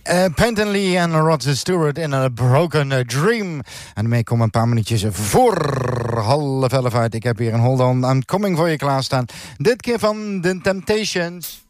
Peyton Lee en Rod Stewart in A Broken Dream. En daarmee komen een paar minuutjes voor 10:30 uit. Ik heb hier een Hold On I'm Coming voor je klaarstaan. Dit keer van The Temptations.